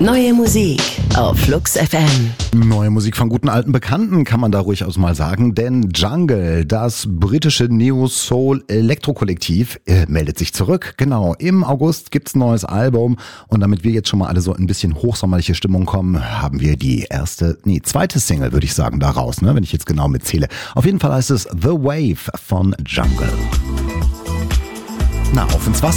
Neue Musik auf Flux FM. Neue Musik von guten alten Bekannten, kann man da ruhig aus mal sagen, denn Jungle, das britische Neo-Soul-Elektro-Kollektiv, meldet sich zurück. Genau, im August gibt's ein neues Album und damit wir jetzt schon mal alle so ein bisschen hochsommerliche Stimmung kommen, haben wir die zweite Single, würde ich sagen, daraus, ne, wenn ich jetzt genau mitzähle. Auf jeden Fall heißt es The Wave von Jungle. Na, auf ins Wasser.